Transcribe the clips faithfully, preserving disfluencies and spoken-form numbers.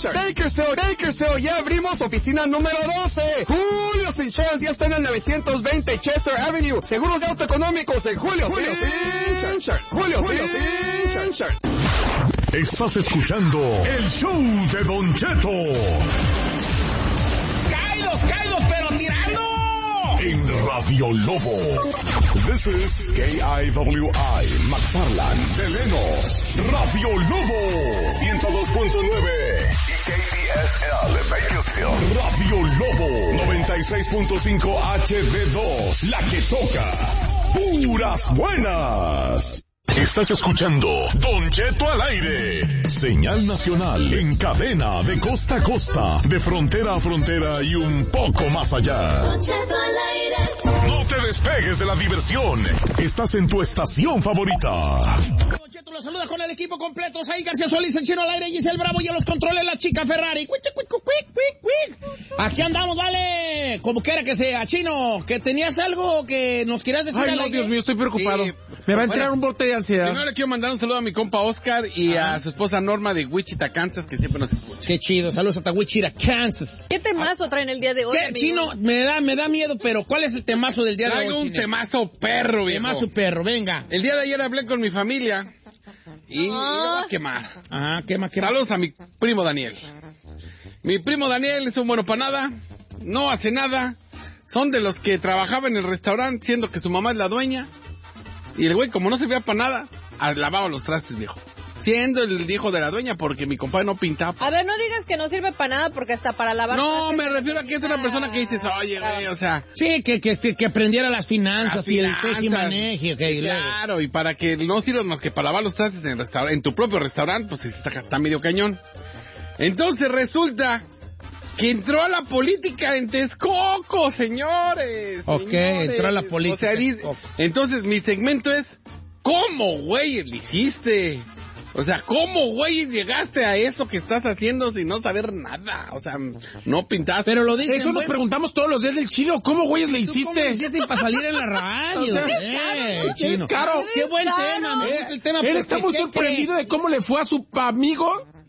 Bakersfield, Bakersfield, ya abrimos oficina número doce. Julio's Insurance ya está en el novecientos veinte Chester Avenue. Seguros de auto económicos en Julio's Insurance. Julio's Insurance. Estás escuchando el show de Don Cheto. ¡Caídos, caídos, pero tirando! En Radio Lobo. This is K I W I, McFarland, Deleno. Radio Lobo, ciento dos punto nueve. Y K D S L, Bakersfield. Radio Lobo, noventa y seis punto cinco H D dos, la que toca. Puras buenas. Estás escuchando Don Cheto al aire. Señal nacional en cadena de costa a costa, de frontera a frontera y un poco más allá. Don Cheto al aire. No te despegues de la diversión. Estás en tu estación favorita. Don Cheto lo saluda con el equipo completo. Ahí García Solís, el Chino al aire, Giselle Bravo y a los controles la chica Ferrari. Cuic, cuic, cuic, cuic, cuic. Aquí andamos, vale. Como quiera que sea. Chino, que tenías algo que nos quieras decir. Ay, al no, aire? Dios mío, estoy preocupado. Sí, Me va a bueno, entrar un bote de ansiedad. Primero le quiero mandar un saludo a mi compa Oscar y Ajá. a su esposa Norma de Wichita, Kansas, que siempre nos escucha. Qué chido. Saludos hasta Wichita, Kansas. ¿Qué temazo traen el día de hoy, ¿Qué, amigo? Chino? Me da, me da miedo, pero ¿cuál es el temazo del día de Traigo hoy? un temazo perro, viejo. Temazo perro, venga. El día de ayer hablé con mi familia y, y lo voy a quemar. Ah, quema, quema. Saludos a mi primo Daniel. Mi primo Daniel es un bueno para nada, no hace nada. Son de los que trabajaba en el restaurante, siendo que su mamá es la dueña. Y el güey, como no servía para nada, lavaba los trastes, viejo. Siendo el hijo de la dueña, porque mi compadre no pintaba. A ver, no digas que no sirve para nada porque hasta para lavar... No, trastes me se refiero a que es una persona que dices, oye, güey, o sea... Sí, que, que, que aprendiera las finanzas Las y el finanzas. teje y maneje. Okay, Claro, y para que no sirvas más que para lavar los trastes en el restaurante, en tu propio restaurante, pues está, está medio cañón. Entonces resulta que entró a la política en Texcoco, señores. Ok, señores. entró a la política O sea, en dice- Texcoco. entonces mi segmento es, ¿cómo, güey, le hiciste? O sea, ¿cómo, güey, llegaste a eso que estás haciendo sin no saber nada? O sea, no pintaste. Pero lo dicen, Eso nos bueno, preguntamos todos los días del Chino. ¿Cómo, güeyes, le ¿tú cómo hiciste? le hiciste para salir en la radio? O sea, eh, qué Chino. caro. Qué buen Qué tema, caro. me gusta el tema. Él porque, está muy ¿qué sorprendido crees? de cómo le fue a su amigo.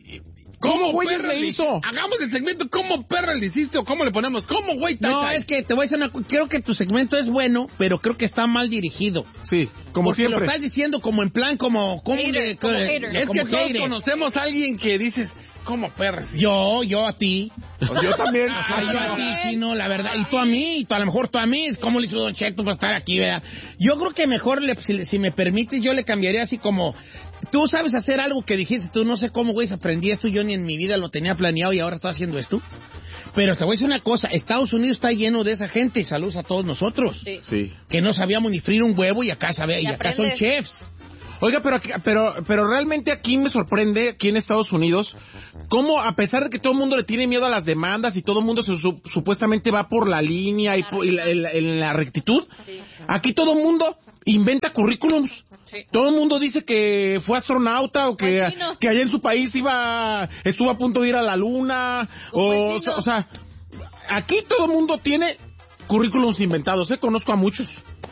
¿Cómo, güeyes, perro le hizo? Hagamos el segmento, ¿cómo perro le hiciste o cómo le ponemos? ¿Cómo, güey? No, Taisa? es que te voy a decir una cosa. Creo que tu segmento es bueno, pero creo que está mal dirigido. Sí, como Porque siempre. lo estás diciendo como en plan, como... como, Hater, le- como co- hater. Es como que todos hater. conocemos a alguien que dices, ¿cómo perro? sí? Yo, yo a ti. Yo también. O sea, yo a ti, sí, no, la verdad. Y tú a mí, y tú a lo mejor tú a mí. ¿Cómo le hizo Don Cheto para estar aquí, verdad? Yo creo que mejor, le, si, si me permites, yo le cambiaría así como... Tú sabes hacer algo que dijiste, tú no sé cómo, güey, aprendí esto, yo ni en mi vida lo tenía planeado y ahora estoy haciendo esto. Pero te voy a decir una cosa, Estados Unidos está lleno de esa gente y saludos a todos nosotros. Sí. Sí. Que no sabíamos ni freír un huevo y acá, sabe, y Y acá son aprendes. chefs. Oiga, pero, aquí- pero, pero realmente aquí me sorprende, aquí en Estados Unidos, cómo a pesar de que todo el mundo le tiene miedo a las demandas y todo el mundo se su- supuestamente va por la línea y, po- y la, en la- en la rectitud, Sí. aquí todo el mundo inventa currículums. Sí. Todo el mundo dice que fue astronauta o que, Como el chino. que allá en su país iba, estuvo a punto de ir a la luna. Como el O, chino. o sea, aquí todo el mundo tiene currículums inventados, ¿eh? Conozco a muchos.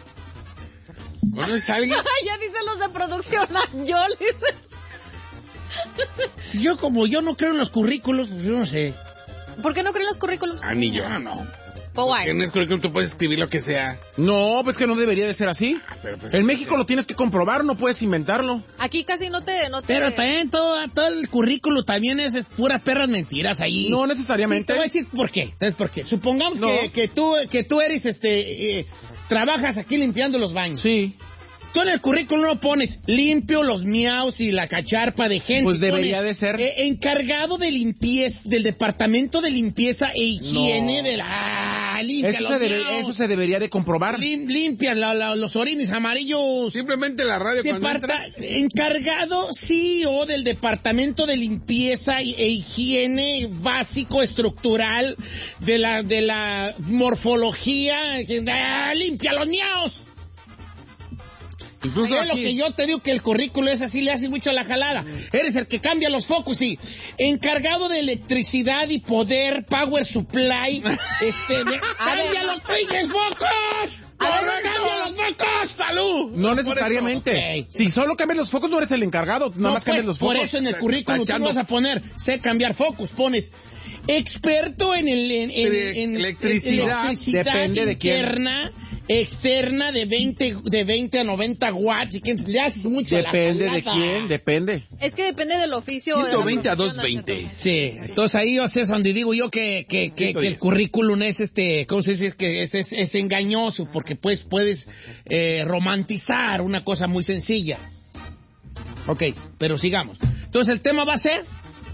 ¿Conoces a alguien? ya dicen los de producción, yo dice. Yo como yo no creo en los currículos, pues yo no sé. ¿Por qué no creen los currículums? Ah, ni yo, no. Oh, guay. En el currículum tú puedes escribir lo que sea. No, pues que no debería de ser así. Pero pues, En México lo tienes que comprobar, no puedes inventarlo. Aquí casi no te... No te... Pero también todo, todo el currículo también es, es puras perras mentiras ahí. No Sí, necesariamente. te voy a decir por qué. Entonces, ¿por qué? Supongamos No. que, que tú que tú eres este eh, trabajas aquí limpiando los baños. Sí. Tú en el currículum no pones limpio los miaus y la cacharpa de gente. Pues debería Pones, de ser. eh, encargado de limpieza, del departamento de limpieza e higiene No. de la... Ah, limpia Eso los se, debe- miaus. eso se debería de comprobar. Lim- limpia la- la- los orines amarillos. simplemente la radio cuando Departa- entras, encargado C E O del departamento de limpieza y- e higiene básico estructural de la de la morfología. Ah, limpia los miaos. incluso Es lo aquí, que yo te digo, que el currículo es así, le haces mucho a la jalada. Eres el que cambia los focos y encargado de electricidad y poder, power supply, este, de, A ver, ¡cambia los pinches focos! A ver, ¡No cambia los focos! ¡Salud! No necesariamente. Ok. Si solo cambias los focos, no eres el encargado. Nada No, más cambias pues, los focos. por eso en el currículum tú Tachando. vas a poner, sé cambiar focos, pones experto en el en, en- Ele- en- electricidad. electricidad Depende de quién. interna, externa de veinte de veinte a noventa watts y que le haces mucho a la Depende de jalada. quién, depende. Es que depende del oficio. de la ciento veinte a profesión, doscientos veinte. Sí, entonces ahí o sea, es donde digo yo que, que, que, ciento que el diez. currículum es este, ¿cómo se dice? Es que es, es, es engañoso porque pues puedes eh, romantizar una cosa muy sencilla. Ok, pero sigamos. Entonces el tema va a ser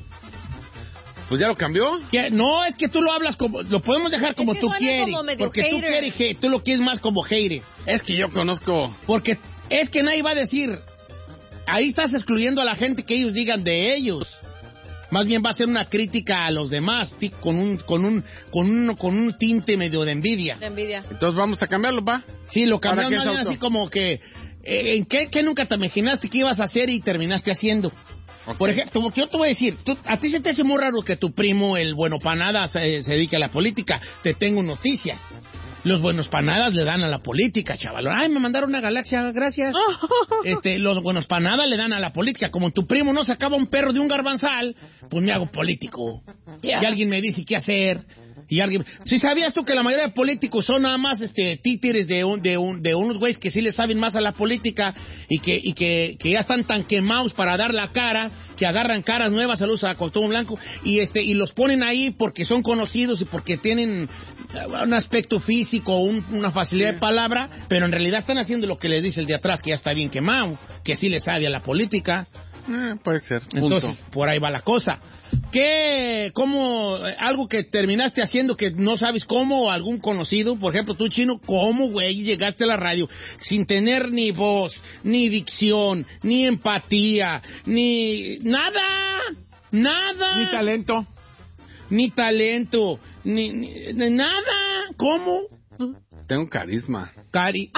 Pues ya lo cambió. que no es que tú lo hablas como, lo podemos dejar como que tú suena quieres, como medio porque tú hater. quieres, que tú lo quieres más como hater, Es que yo conozco. porque es que nadie va a decir, ahí estás excluyendo a la gente que ellos digan de ellos. Más bien va a ser una crítica a los demás, ti- con un, con un, con un, con un tinte medio de envidia. De envidia. Entonces vamos a cambiarlo, ¿va? Sí, lo ¿Para cambiamos qué más es bien auto? así como que, eh, ¿en qué, qué nunca te imaginaste que ibas a hacer y terminaste haciendo? Ok. Por ejemplo, como que yo te voy a decir, tú- a ti se te hace muy raro que tu primo, el bueno panada, se, se dedique a la política. Te tengo noticias. Los buenos panadas le dan a la política, chaval. Ay, me mandaron una galaxia, gracias. Este, los buenos panadas le dan a la política. Como tu primo no sacaba un perro de un garbanzal, pues me hago político. Y alguien me dice qué hacer. Y alguien... ¿Sí sabías tú que la mayoría de políticos son nada más este títeres de un, de un, de unos güeyes que sí le saben más a la política y que, y que, que ya están tan quemados para dar la cara, que agarran caras nuevas, saludos a Cuauhtémoc Blanco, y este, y los ponen ahí porque son conocidos y porque tienen un aspecto físico, un- una facilidad de palabra, pero en realidad están haciendo lo que les dice el de atrás, que ya está bien quemado, que sí le sabe a la política. Eh, puede ser. Entonces, Punto. por ahí va la cosa. ¿Qué, cómo, eh, algo que terminaste haciendo que no sabes cómo, o algún conocido, por ejemplo, tú, Chino, cómo, güey, llegaste a la radio sin tener ni voz, ni dicción, ni empatía, ni nada, nada, Mi talento. ni talento, ni, ni- ni nada, ¿cómo? Tengo carisma. Cari...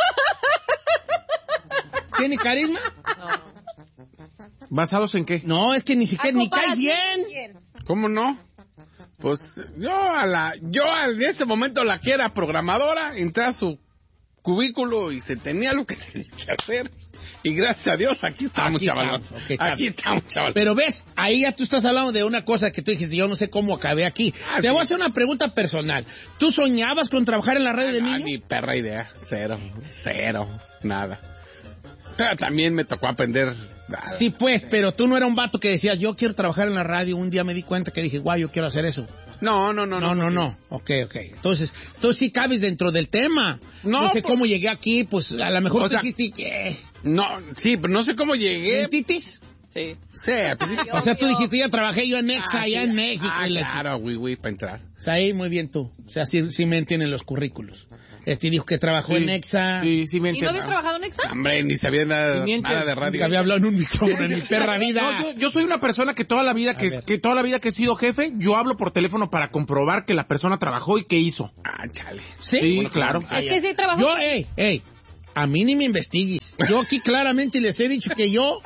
¿Tiene carisma? ¿Basados en qué? No, es que ni siquiera, A ni caes comparación, bien. ¿quién? ¿Cómo no? Pues yo a la, yo en ese momento la que era programadora, entré a su cubículo y se tenía lo que se tenía que hacer. Y gracias a Dios aquí estamos, Aquí chaval. estamos, ok, está Aquí bien. estamos, chaval. Pero ves, ahí ya tú estás hablando de una cosa que tú dijiste, yo no sé cómo acabé aquí. Ah, Te sí. voy a hacer una pregunta personal. ¿Tú soñabas con trabajar en la radio de Ah, niño? ni perra idea. Cero. Cero. Nada. Pero también me tocó aprender. nada. Sí, pues, pero tú no eras un vato que decías, yo quiero trabajar en la radio. Un día me di cuenta que dije, guau, yo quiero hacer eso. No, no, no. No, no, no. Ok, ok. Entonces, tú sí cabes dentro del tema. No, No sé pues- cómo llegué aquí, pues a lo mejor O tú sea, dijiste, ¿qué? No, sí, pero no sé cómo llegué. ¿Mentitis? Sí. Sí, al principio- O sea, tú dijiste, ya trabajé yo en Exa, Ah, allá sí. en México. Ah, y la claro, güey, güey, para entrar. O sea, ahí muy bien tú. O sea, sí, sí me entienden los currículos. Este dijo que trabajó Sí. en Exa. Sí, sí, me ¿Y no habías entiendo. trabajado en Exa? Hombre, ni sabía nada, Y miente. nada de radio. Nunca había hablado en un micrófono en mi perra vida. No, yo, yo soy una persona que toda la vida que, ver. que toda la vida que he sido jefe, yo hablo por teléfono para comprobar que la persona trabajó y qué hizo. Ah, chale. Sí, Sí, claro. Ah, Es ya. que sí trabajó. Yo, ey, ey, a mí ni me investigues. Yo aquí claramente les he dicho que yo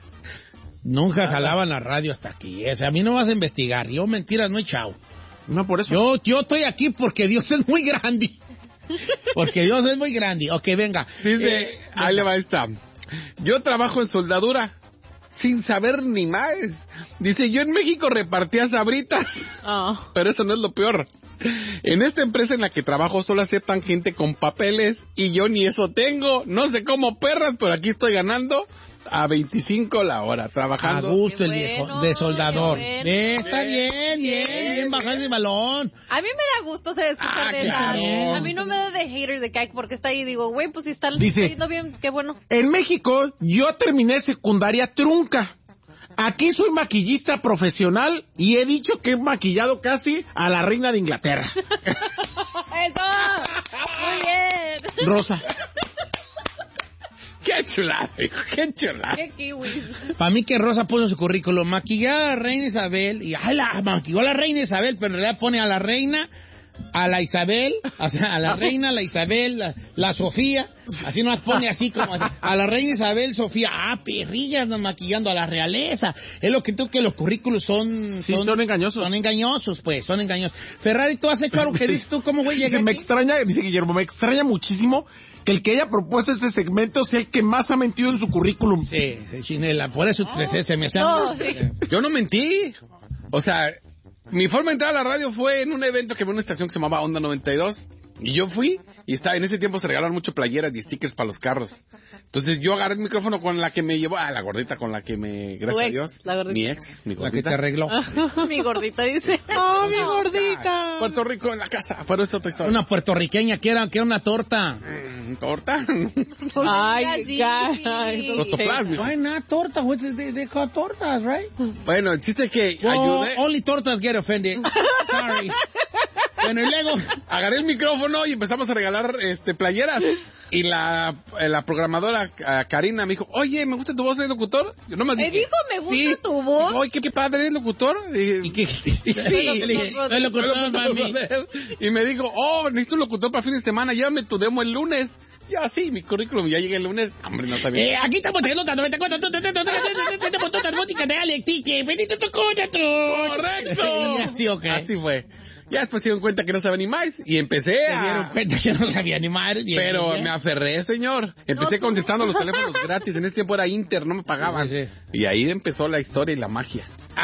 nunca jalaba en la radio hasta aquí. O sea, a mí no vas a investigar. Yo mentiras no he echado. No, por eso. Yo, yo estoy aquí porque Dios es muy grande. Porque Dios es muy grande. Ok, venga. Dice, Eh, ahí le va esta. Yo trabajo en soldadura, sin saber ni más. Dice, yo en México repartía sabritas, Ah. pero eso no es lo peor. En esta empresa en la que trabajo solo aceptan gente con papeles y yo ni eso tengo. No sé cómo perras, pero aquí estoy ganando a veinticinco la hora, A trabajando. gusto el Qué viejo, bueno, de soldador. qué bueno. Eh, está bien, bien, bien, bajar el balón. A mí me da gusto se escuchar Ah, de claro. esas. A mí no me da de hater de que porque está ahí. Digo, güey, pues si está Dice- yendo bien, qué bueno. En México, yo terminé secundaria trunca. Aquí soy maquillista profesional y he dicho que he maquillado casi a la reina de Inglaterra. ¡Eso! Muy bien. Rosa. ¡Qué chulada, hijo! ¡Qué chulada! ¡Qué kiwis! Para mí que Rosa puso su currículum, maquillar a la reina Isabel, y ay, la maquilló a la reina Isabel, pero en realidad pone a la reina a la Isabel, o sea, a la reina, la Isabel, la, la Sofía, así nos pone así como a la reina Isabel, Sofía, ah, perrillas, nos maquillando a la realeza. Es lo que tú que los currículos son... Sí, son, son engañosos. Son engañosos, pues, son engañosos. Ferrari, ¿tú has hecho algo que dices tú? ¿Cómo güey llegar? Me extraña, dice Guillermo, me extraña muchísimo que el que haya propuesto este segmento sea el que más ha mentido en su currículum. Sí, Chinela, por eso oh. se, se me hace... No, sí. Yo no mentí. O sea... Mi forma de entrar a la radio fue en un evento que fue en una estación que se llamaba Onda noventa y dos. Y yo fui, y estaba, en ese tiempo se regalaron mucho playeras y stickers para los carros. Entonces yo agarré el micrófono con la que me llevó, ah, la gordita con la que me, gracias ex, a Dios, la gordita. mi ex, mi gordita. La que te arregló. Mi gordita dice. ¡Oh, mi gordita! Puerto Rico en la casa, pero esto te Una puertorriqueña que era, que era una torta. Mm, ¿Torta? Ay, caray. Rostoplas, Why not torta? What is they, they call tortas, right? Bueno, el chiste es que well, ayudé. Only tortas get offended. Sorry. Bueno, y luego agarré el micrófono y empezamos a regalar este playeras. Y la, la programadora Karina me dijo, oye, me gusta tu voz, ¿eres locutor? Yo no me dije, dijo, me gusta sí. tu voz. Oye, qué, qué padre, ¿eres locutor? Y, ¿Y qué? Sí, soy locutor, mami. Y me dijo, oh, necesito un locutor para fin de semana, llévame tu demo el lunes. Ya sí, mi currículum, ya llegué el lunes. Hombre, no está bien. Eh, aquí estamos teniendo noventa y cuatro, música de Alex Pique, correcto. Sí, okay. Así fue. Ya después se dieron cuenta que no sabía ni más y empecé a... Se dieron cuenta que no sabía ni más. Pero me aferré, señor. Empecé contestando los teléfonos gratis. En ese tiempo era Inter, no me pagaban. Sí, sí. Y ahí empezó la historia y la magia.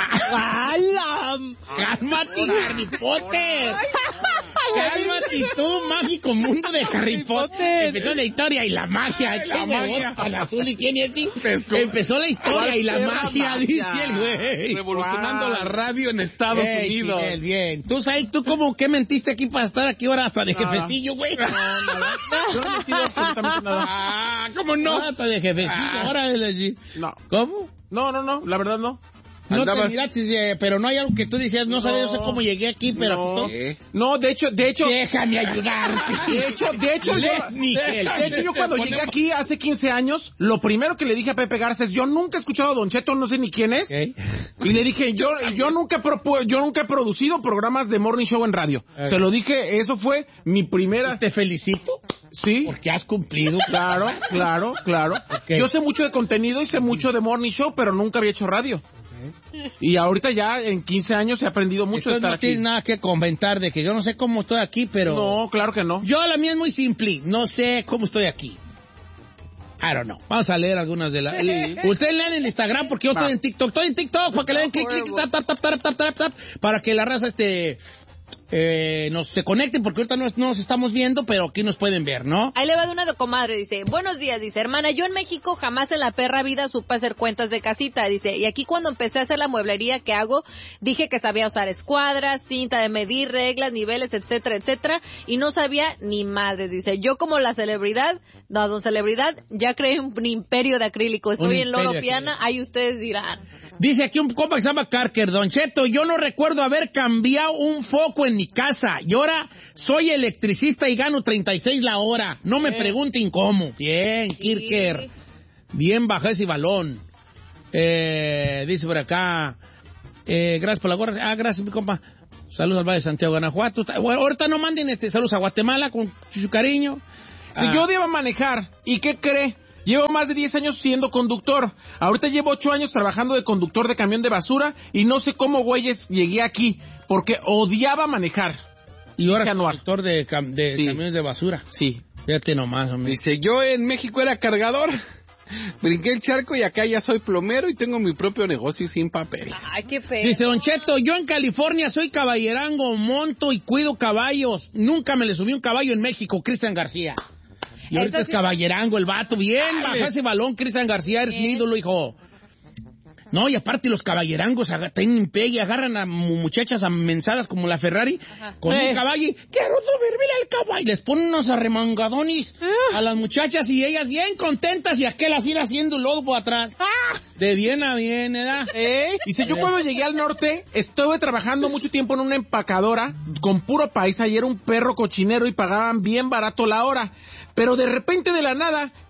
¡Hala! ¡Cálmate, Harry Potter! ¡Cálmate tú, mágico mundo de Harry Potter! Empezó la historia y la magia. La magia. Al azul y quién y ti. Empezó la historia y la magia, dice el güey. Revolucionando la radio en Estados Unidos. Bien, bien. Tú sabes, ¿tú cómo qué mentiste aquí para estar aquí ahora hasta de jefecillo, güey? No, nada. No he mentido absolutamente nada. Ah, ¿cómo no? Hasta de jefecillo, ahora de allí. No. ¿Cómo? No, no, no, la verdad no. No Andabas... te miraste, pero no hay algo que tú decías, no, no sabes, no sé cómo llegué aquí, pero... No, ¿sí? no de hecho, de hecho... Déjame ayudar. De hecho, de hecho, yo, de, de hecho yo cuando llegué aquí hace quince años, lo primero que le dije a Pepe Garza es, yo nunca he escuchado a Don Cheto, no sé ni quién es. Okay. Y le dije, yo yo nunca, propu yo nunca he producido programas de morning show en radio. Okay. Se lo dije, eso fue mi primera... Te felicito. Sí. Porque has cumplido. Claro, claro, claro. Okay. Yo sé mucho de contenido y sé mucho de morning show, pero nunca había hecho radio. Y ahorita ya en quince años he aprendido mucho de estar no aquí. No tienes nada que comentar de que yo no sé cómo estoy aquí, pero... No, claro que no. Yo la mía es muy simple, no sé cómo estoy aquí. I don't know. Vamos a leer algunas de las... Sí. Ustedes lean en Instagram porque yo Va. estoy en TikTok. Estoy en TikTok para que le den clic, clic, tap, tap, tap, tap, tap, tap, tap, para que la raza este... Eh, nos se conecten porque ahorita no nos estamos viendo, pero aquí nos pueden ver, ¿no? Ahí le va de una de comadre, dice, buenos días, dice, hermana, yo en México jamás en la perra vida supe hacer cuentas de casita, dice, y aquí cuando empecé a hacer la mueblería que hago, dije que sabía usar escuadras, cinta de medir, reglas, niveles, etcétera, etcétera, y no sabía ni madres, dice, yo como la celebridad, no, don celebridad, ya creé un imperio de acrílico, estoy en Loro Piana, ahí ustedes dirán. Dice aquí un compa que se llama Carker, Don Cheto, yo no recuerdo haber cambiado un foco en mi casa y ahora soy electricista y gano treinta y seis la hora. No me Bien. pregunten cómo. Bien, sí. Kirker. Bien baja ese balón. Eh, dice por acá, eh, gracias por la gorra. Ah, gracias mi compa. Saludos al Valle de Santiago, Guanajuato. Bueno, ahorita no manden este saludos a Guatemala con su cariño. Si ah. yo debo manejar, ¿y qué cree? Llevo más de diez años siendo conductor. Ahorita llevo ocho años trabajando de conductor de camión de basura y no sé cómo, güeyes, llegué aquí porque odiaba manejar. Y ahora es conductor de, cam de sí. camiones de basura. Sí. Fíjate nomás, hombre. Dice, yo en México era cargador, brinqué el charco y acá ya soy plomero y tengo mi propio negocio sin papeles. Ay, qué feo. Dice Don Cheto, yo en California soy caballerango, monto y cuido caballos. Nunca me le subí un caballo en México, Cristian García. Y ahorita es caballerango el vato. Bien, baja ese balón, Cristian García, eres mi ídolo, hijo. No, y aparte los caballerangos tienen pegue, agarran a muchachas amensadas como la Ferrari, Ajá. con eh. un caballo y quiero subirme al caballo. Y les ponen unos arremangadones ah. a las muchachas y ellas bien contentas y aquel así haciendo lodo por atrás. Ah. De bien a bien, ¿verdad? ¿Eh? Dice, yo cuando llegué al norte estuve trabajando mucho tiempo en una empacadora con puro paisa y era un perro cochinero y pagaban bien barato la hora. Pero de repente de la nada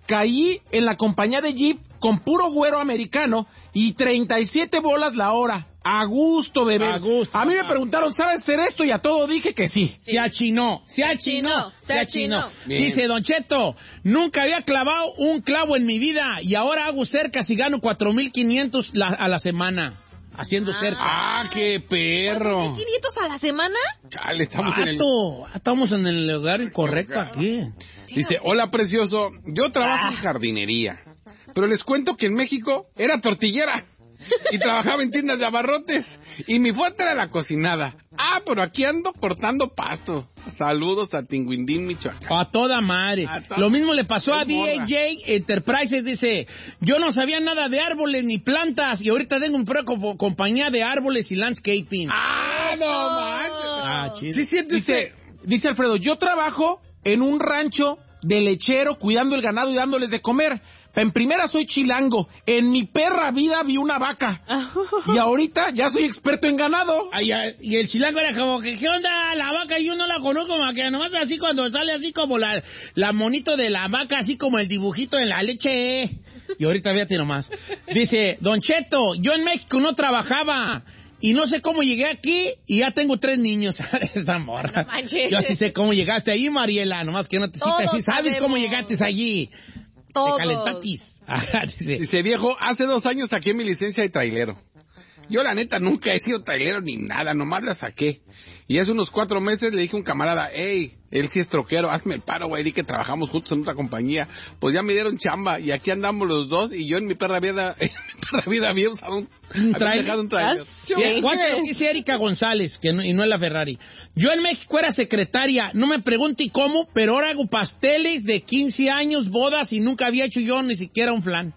caí en la compañía de Jeep con puro güero americano y treinta y siete bolas la hora. A gusto, bebé. A gusto, a mí me papá. preguntaron, ¿sabes hacer esto? Y a todo dije que sí. Se achinó, se achinó, Se se achinó. achinó. Dice Don Cheto, nunca había clavado un clavo en mi vida y ahora hago cercas y gano cuatro mil quinientos la- a la semana. Haciendo cerca. Ah, qué perro. ¿quinientos a la semana? Chale, estamos en el... Vato, estamos en el lugar incorrecto aquí. Dice, hola precioso, yo trabajo en jardinería, pero les cuento que en México era tortillera y trabajaba en tiendas de abarrotes y mi fuerte era la cocinada. Ah, pero aquí ando cortando pasto. Saludos a Tinguindín, Michoacán. A toda madre. A to- Lo mismo le pasó a Qué D A J Enterprises, dice, yo no sabía nada de árboles ni plantas y ahorita tengo un pro como compañía de árboles y landscaping. Ah, no manches. Ah, chido. Sí, siente Dice, dice Alfredo, yo trabajo en un rancho de lechero cuidando el ganado y dándoles de comer. En primera soy chilango. En mi perra vida vi una vaca. Y ahorita ya soy experto en ganado. Ay, ay, y el chilango era como que, ¿qué onda? La vaca yo no la conozco, más que nomás así cuando sale así como la, la monito de la vaca, así como el dibujito en la leche. Y ahorita fíjate nomás. Dice, Don Cheto, yo en México no trabajaba. Y no sé cómo llegué aquí y ya tengo tres niños. Esta morra. No manches. Yo sí sé cómo llegaste ahí, Mariela. Nomás que no te Todos sí sabes cómo sabemos. llegaste allí. Todos. Te calentatis. Ajá, dice, Dice, viejo, hace dos años saqué mi licencia de trailero. Yo, la neta, nunca he sido trailero ni nada, nomás la saqué. Y hace unos cuatro meses le dije a un camarada, hey, él sí es troquero, hazme el paro, güey, di que trabajamos juntos en otra compañía. Pues ya me dieron chamba y aquí andamos los dos y yo en mi perra vida, en mi perra vida había usado un, ¿Un había trailer? dejado un trailer. Bien, guacha lo que dice Erika González, que no, y no es la Ferrari. Yo en México era secretaria, no me pregunte cómo, pero ahora hago pasteles de quince años, bodas, y nunca había hecho yo ni siquiera un flan.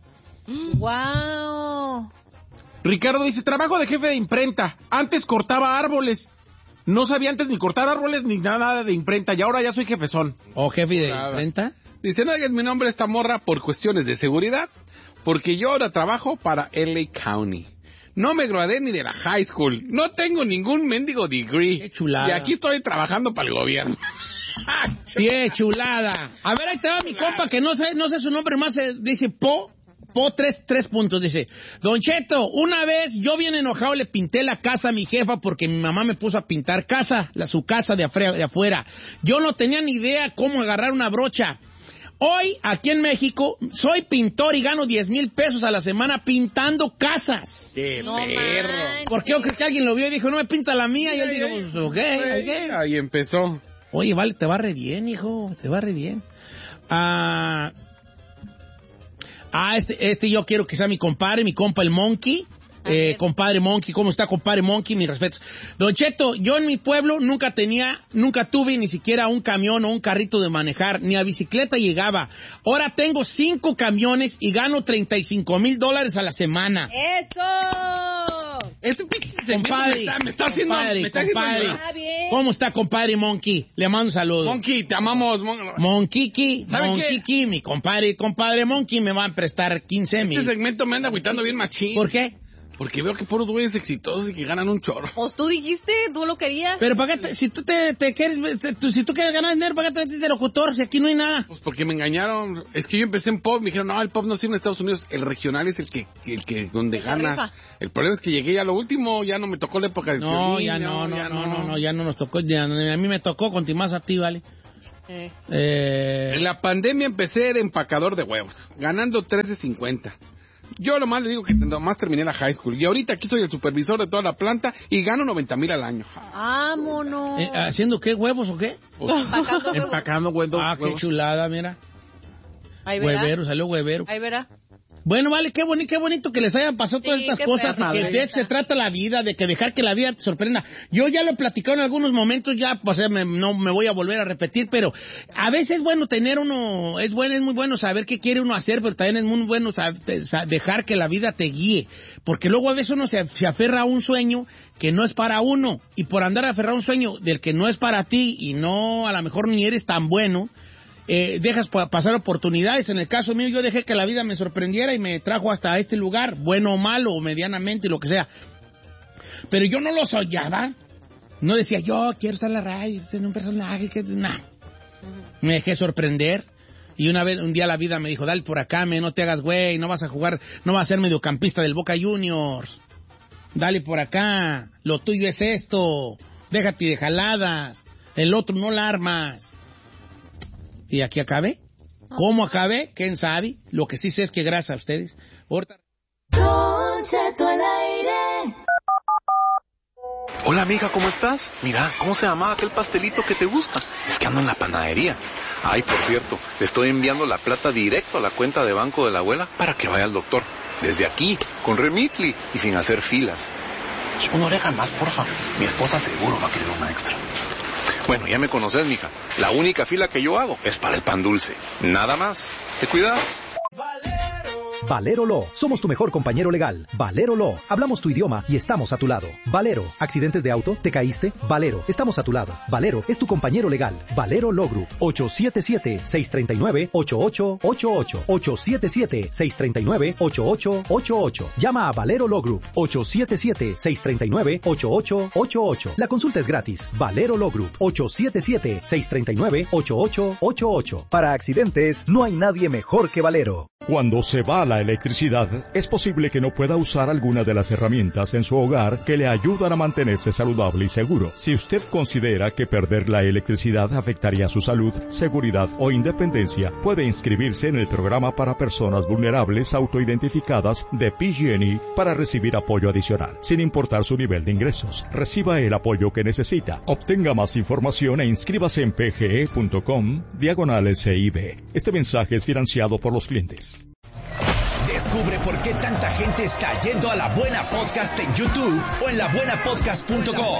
Wow. Ricardo dice, trabajo de jefe de imprenta. Antes cortaba árboles. No sabía antes ni cortar árboles ni nada de imprenta. Y ahora ya soy jefezón. ¿O jefe de Nada. imprenta? Dice, no hagas mi nombre a esta morra por cuestiones de seguridad, porque yo ahora trabajo para L A County. No me gradué ni de la high school. No tengo ningún mendigo degree. Qué chulada. Y aquí estoy trabajando para el gobierno. ¡Qué chulada! A ver, ahí te va mi compa, que no sé, no sé su nombre más, eh, dice Po, Po tres, tres puntos, dice, Don Cheto, una vez yo bien enojado le pinté la casa a mi jefa porque mi mamá me puso a pintar casa, la, su casa de, afre, de afuera. Yo no tenía ni idea cómo agarrar una brocha. Hoy, aquí en México, soy pintor y gano diez mil pesos a la semana pintando casas. ¡Qué No perro! manches. ¿Por qué? Yo creo que alguien lo vio y dijo, no me pinta la mía. Y él dijo, pues, ok, ok. Ahí empezó. Oye, vale, te va re bien, hijo, te va re bien. Ah, ah este, este yo quiero que sea mi compadre, mi compa el Monkey. Eh, compadre Monkey, ¿cómo está, compadre Monkey? Mis respetos. Don Cheto, yo en mi pueblo nunca tenía, nunca tuve ni siquiera un camión o un carrito de manejar, ni a bicicleta llegaba. Ahora tengo cinco camiones y gano treinta y cinco mil dólares a la semana. ¡Eso! Este pinche segmento Compadre, me está, me está haciendo... compadre, me está haciendo compadre. llorar. Está bien. ¿Cómo está, compadre Monkey? Le mando un saludo. Monkey, te amamos. Mon- Monkiki, ¿Sabe qué? Monkiki, mi compadre, compadre Monkey me va a prestar quince mil. Este segmento me anda agüitando bien machín. ¿Por qué? Porque veo que puros güeyes exitosos y que ganan un chorro. Pues tú dijiste, tú lo querías. Pero para qué te- si tú te, te quieres, te- tú- si tú quieres ganar dinero, ¿para qué te metes de locutor? Si aquí no hay nada. Pues porque me engañaron. Es que yo empecé en pop, me dijeron, no, el pop no sirve en Estados Unidos, el regional es el que, el que donde El que ganas. rifa. El problema es que llegué ya a lo último, ya no me tocó la época del No, violín, ya no, no, no, no, no, ya no nos tocó, ya, a mí me tocó continuar a ti, ¿vale? Eh. Eh, En la pandemia empecé de empacador de huevos, ganando trece cincuenta. Yo nomás le digo que nomás terminé la high school. Y ahorita aquí soy el supervisor de toda la planta y gano noventa mil al año. Vámonos. eh, ¿Haciendo qué, huevos o qué? Empacando huevos. Empacando huevos. Ah, qué huevos. chulada, mira. Ahí verá. Huevero, salió huevero. Ahí verá. Bueno, vale, qué bonito, qué bonito que les hayan pasado Sí, todas estas qué cosas, perro, y que la de eso neta. se trata la vida, de que dejar que la vida te sorprenda. Yo ya lo he platicado en algunos momentos, ya, pues eh, me, no me voy a volver a repetir, pero a veces es bueno tener uno, es bueno, es muy bueno saber qué quiere uno hacer, pero también es muy bueno sab- te- sa- dejar que la vida te guíe, porque luego a veces uno se, se aferra a un sueño que no es para uno, y por andar aferrado a un sueño del que no es para ti, y no, a lo mejor ni eres tan bueno, Eh, dejas pa- pasar oportunidades. En el caso mío, yo dejé que la vida me sorprendiera y me trajo hasta este lugar, bueno o malo, o medianamente, lo que sea. Pero yo no lo soñaba. No decía, yo quiero estar en la radio, tener un personaje que... Nah. Me dejé sorprender. Y una vez, un día la vida me dijo, dale por acá, me, no te hagas güey, no vas a jugar, no vas a ser mediocampista del Boca Juniors. Dale por acá, lo tuyo es esto, déjate de jaladas, el otro no la armas. Y aquí acabé. ¿Cómo acabé? ¿Quién sabe? Lo que sí sé es que gracias a ustedes. Ahorita... Don Cheto al aire. Hola amiga, ¿cómo estás? Mira, ¿cómo se llama aquel pastelito que te gusta? Es que ando en la panadería. Ay, por cierto, le estoy enviando la plata directo a la cuenta de banco de la abuela para que vaya al doctor. Desde aquí, con Remitly y sin hacer filas. Una oreja más, porfa. Mi esposa seguro va a querer una extra. Bueno, ya me conoces, mija. La única fila que yo hago es para el pan dulce. Nada más. ¿Te cuidas? Valero Law, somos tu mejor compañero legal. Valero Law, hablamos tu idioma y estamos a tu lado. Valero, ¿accidentes de auto? ¿Te caíste? Valero, estamos a tu lado. Valero es tu compañero legal. Valero Law Group, ocho siete siete, seis tres nueve, ocho ocho ocho ocho. ocho siete siete, seis tres nueve, ocho ocho ocho ocho. Llama a Valero Law Group, ocho siete siete, seis tres nueve, ocho ocho ocho ocho. La consulta es gratis. Valero Law Group, ocho siete siete, seis tres nueve, ocho ocho ocho ocho. Para accidentes, no hay nadie mejor que Valero. Cuando se va la electricidad, es posible que no pueda usar alguna de las herramientas en su hogar que le ayudan a mantenerse saludable y seguro. Si usted considera que perder la electricidad afectaría su salud, seguridad o independencia, puede inscribirse en el programa para personas vulnerables autoidentificadas de P G and E para recibir apoyo adicional, sin importar su nivel de ingresos. Reciba el apoyo que necesita. Obtenga más información e inscríbase en pge.com diagonal S I B. Este mensaje es financiado por los clientes. Descubre por qué tanta gente está yendo a La Buena Podcast en YouTube o en la buena podcast punto com.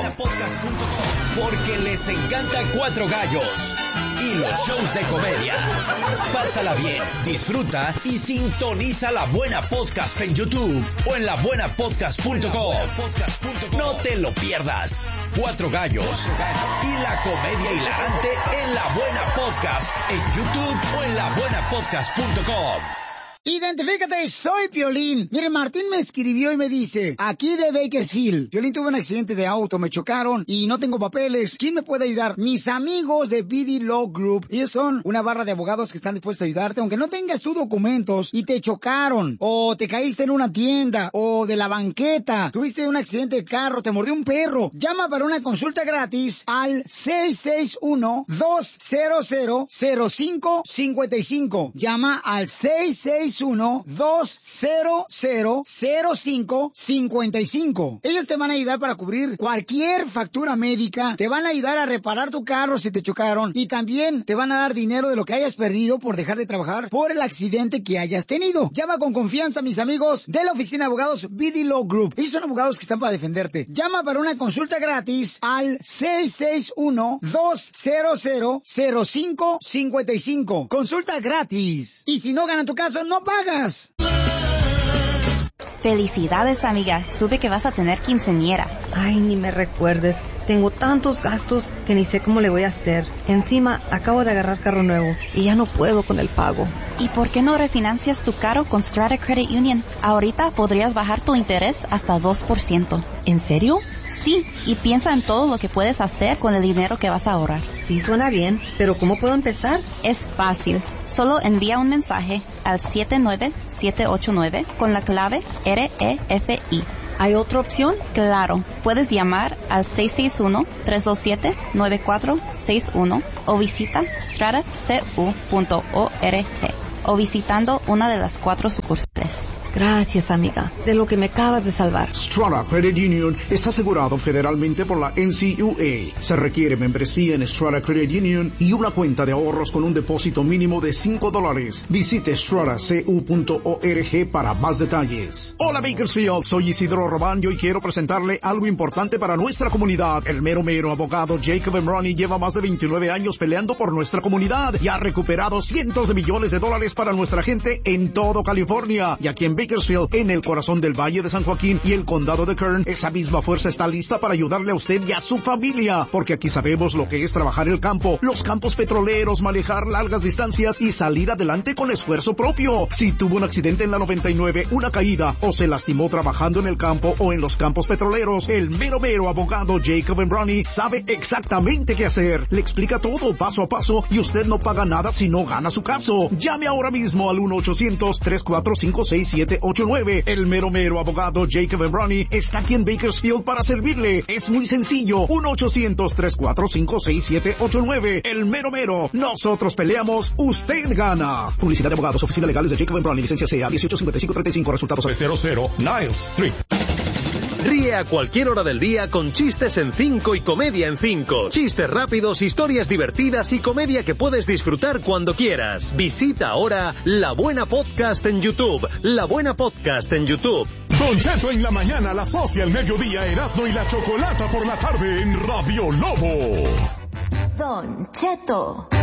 Porque les encantan Cuatro Gallos y los shows de comedia. Pásala bien, disfruta y sintoniza La Buena Podcast en YouTube o en la buena podcast punto com. No te lo pierdas. Cuatro Gallos y la comedia hilarante en La Buena Podcast en YouTube o en la buena podcast punto com. Identifícate, soy Piolín. Mire, Martín me escribió y me dice, aquí de Bakersfield, Piolín tuvo un accidente de auto, me chocaron y no tengo papeles. ¿Quién me puede ayudar? Mis amigos de B D Law Group. Ellos son una barra de abogados que están dispuestos a ayudarte, aunque no tengas tus documentos y te chocaron, o te caíste en una tienda, o de la banqueta, tuviste un accidente de carro, te mordió un perro. Llama para una consulta gratis al seis seis uno, dos cero cero, cero cinco cinco cinco. Llama al seis seis uno, dos cero cero, cero cinco cinco cinco. Ellos te van a ayudar para cubrir cualquier factura médica, te van a ayudar a reparar tu carro si te chocaron y también te van a dar dinero de lo que hayas perdido por dejar de trabajar por el accidente que hayas tenido. Llama con confianza a mis amigos de la oficina de abogados B D Law Group. Ellos son abogados que están para defenderte. Llama para una consulta gratis al seis seis uno, dos cero cero, cero cinco cinco cinco. Consulta gratis. Y si no ganan tu caso, no pagas. Felicidades, amiga. Supe que vas a tener quinceañera. Ay, ni me recuerdes. Tengo tantos gastos que ni sé cómo le voy a hacer. Encima, acabo de agarrar carro nuevo y ya no puedo con el pago. ¿Y por qué no refinancias tu carro con Strata Credit Union? Ahorita podrías bajar tu interés hasta dos por ciento. ¿En serio? Sí, y piensa en todo lo que puedes hacer con el dinero que vas a ahorrar. Sí, suena bien, pero ¿cómo puedo empezar? Es fácil. Solo envía un mensaje al siete nueve siete ocho nueve con la clave R E F I. ¿Hay otra opción? Claro. Puedes llamar al seis seis uno, tres dos siete, nueve cuatro seis uno o visita strata c u punto org o visitando una de las cuatro sucursales. Gracias, amiga, de lo que me acabas de salvar. Strata Credit Union está asegurado federalmente por la N C U A. Se requiere membresía en Strata Credit Union y una cuenta de ahorros con un depósito mínimo de cinco dólares. Visite strata c u punto org para más detalles. Hola, Bakersfield, soy Isidro Robaño y quiero presentarle algo importante para nuestra comunidad. El mero mero abogado Jacob Emroni lleva más de veintinueve años peleando por nuestra comunidad y ha recuperado cientos de millones de dólares para nuestra gente en todo California. familia. Y aquí en Bakersfield, en el corazón del Valle de San Joaquín y el condado de Kern, esa misma fuerza está lista para ayudarle a usted y a su familia. Porque aquí sabemos lo que es trabajar el campo, los campos petroleros, manejar largas distancias y salir adelante con esfuerzo propio. Si tuvo un accidente en la noventa y nueve, una caída o se lastimó trabajando en el campo o en los campos petroleros, el mero mero abogado Jacob and Brownie sabe exactamente qué hacer. Le explica todo paso a paso y usted no paga nada si no gana su caso. Llame ahora mismo al uno ochocientos, tres cuatro cinco, seis siete ocho nueve. El mero mero abogado Jacob and Brownie está aquí en Bakersfield para servirle. Es muy sencillo. uno ochocientos, tres cuatro cinco, seis siete ocho nueve. El mero mero. Nosotros peleamos, usted gana. Publicidad de abogados, oficina legales de Jacob and Brownie, licencia C A dieciocho cincuenta y cinco treinta y cinco, resultados cero cero Niles Street. Ríe a cualquier hora del día con chistes en cinco y comedia en cinco. Chistes rápidos, historias divertidas y comedia que puedes disfrutar cuando quieras. Visita ahora La Buena Podcast en YouTube. La Buena Podcast en YouTube. Don Cheto en la mañana, las doce al mediodía, Erasmo y la Chocolata por la tarde en Radio Lobo. Don Cheto.